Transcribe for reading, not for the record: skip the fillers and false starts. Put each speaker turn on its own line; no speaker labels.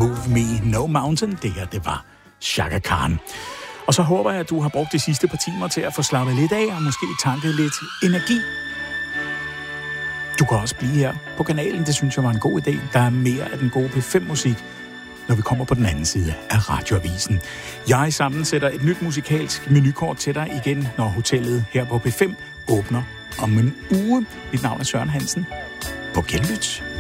Move Me No Mountain. Det her, det var Chaka Khan. Og så håber jeg, at du har brugt de sidste par timer til at få slappet lidt af og måske tanket lidt energi. Du kan også blive her på kanalen. Det synes jeg var en god idé. Der er mere af den gode P5-musik, når vi kommer på den anden side af radioavisen. Jeg sammensætter et nyt musikalsk menukort til dig igen, når hotellet her på P5 åbner om en uge. Mit navn er Søren Hansen. På genlyt.